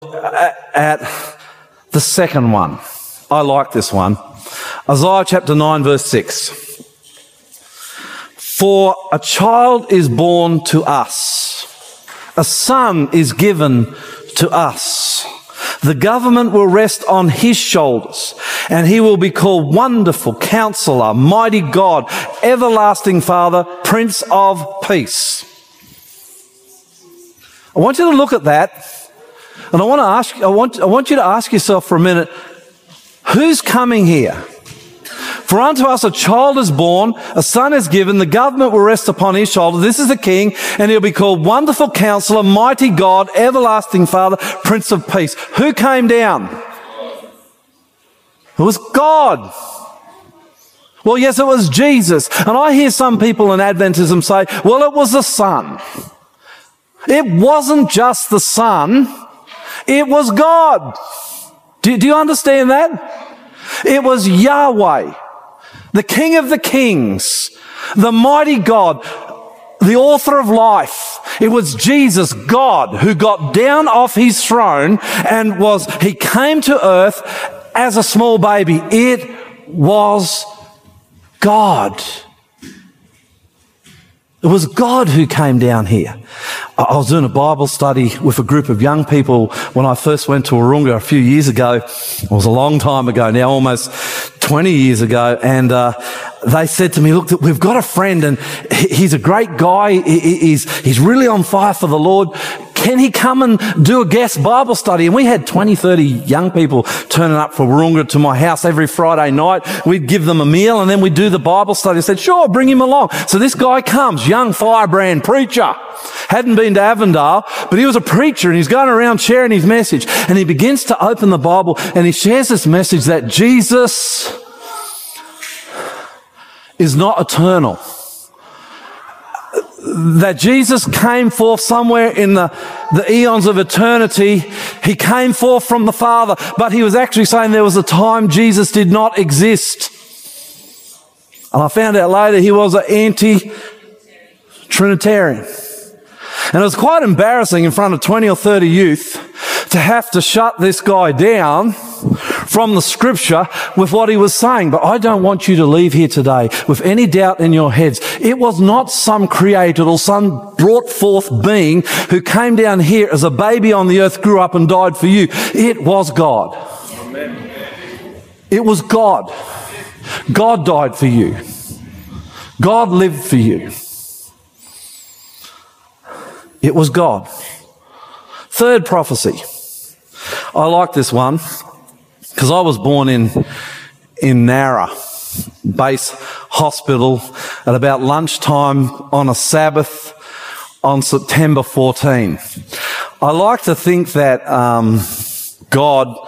at the second one. I like this one. Isaiah chapter 9 verse 6. For a child is born to us, a son is given to us. The government will rest on his shoulders, and he will be called Wonderful Counselor, Mighty God, Everlasting Father, Prince of Peace. I want you to look at that, and I want you to ask yourself for a minute, who's coming here? For unto us a child is born, a son is given, the government will rest upon his shoulder. This is the king, and he'll be called Wonderful Counselor, Mighty God, Everlasting Father, Prince of Peace. Who came down? It was God. Well, yes, it was Jesus. And I hear some people in Adventism say, well, it was the Son. It wasn't just the Son. It was God. Do you understand that? It was Yahweh, the King of the Kings, the mighty God, the author of life. It was Jesus, God, who got down off his throne and he came to earth as a small baby. It was God. It was God who came down here. I was doing a Bible study with a group of young people when I first went to Wahroonga a few years ago. It was a long time ago now, almost 20 years ago. And they said to me, look, we've got a friend and he's a great guy. He's really on fire for the Lord. Can he come and do a guest Bible study? And we had 20, 30 young people turning up for Wahroonga to my house every Friday night. We'd give them a meal and then we'd do the Bible study. I said, sure, bring him along. So this guy comes, young firebrand preacher. Hadn't been to Avondale, but he was a preacher and he's going around sharing his message. And he begins to open the Bible and he shares this message that Jesus is not eternal. That Jesus came forth somewhere in the eons of eternity. He came forth from the Father, but he was actually saying there was a time Jesus did not exist. And I found out later he was an anti-Trinitarian. And it was quite embarrassing in front of 20 or 30 youth to have to shut this guy down from the scripture with what he was saying. But I don't want you to leave here today with any doubt in your heads. It was not some created or some brought forth being who came down here as a baby on the earth, grew up and died for you. It was God. Amen. It was God. God died for you. God lived for you. It was God. Third prophecy. I like this one because I was born in Nara Base Hospital at about lunchtime on a Sabbath on September 14. I like to think that God